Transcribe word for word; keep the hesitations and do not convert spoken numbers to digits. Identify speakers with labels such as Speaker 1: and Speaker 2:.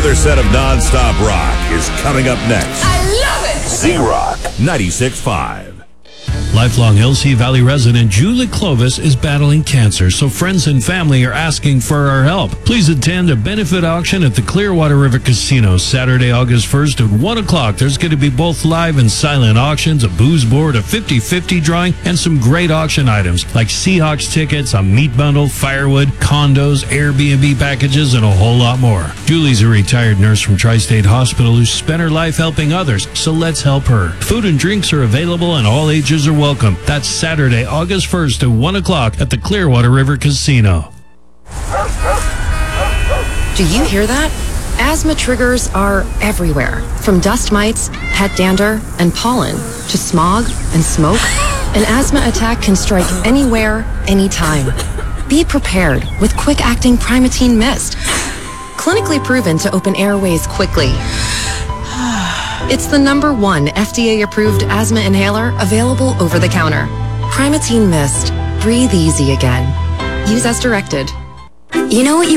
Speaker 1: Another set of non-stop rock is coming up next.
Speaker 2: I love it!
Speaker 1: Z-Rock ninety-six point five.
Speaker 3: Lifelong Hillsea Valley resident Julie Clovis is battling cancer, so friends and family are asking for our help. Please attend a benefit auction at the Clearwater River Casino Saturday, August first at one o'clock. There's going to be both live and silent auctions, a booze board, a fifty-fifty drawing, and some great auction items like Seahawks tickets, a meat bundle, firewood, condos, Airbnb packages, and a whole lot more. Julie's a retired nurse from Tri-State Hospital who spent her life helping others, so let's help her. Food and drinks are available and all ages are welcome. That's Saturday, August first at one o'clock at the Clearwater River Casino.
Speaker 4: Do you hear that? Asthma triggers are everywhere, from dust mites, pet dander, and pollen, to smog and smoke. An asthma attack can strike anywhere, anytime. Be prepared with quick-acting Primatene Mist. Clinically proven to open airways quickly. It's the number one F D A-approved asthma inhaler available over the counter. Primatene Mist. Breathe easy again. Use as directed. You know what you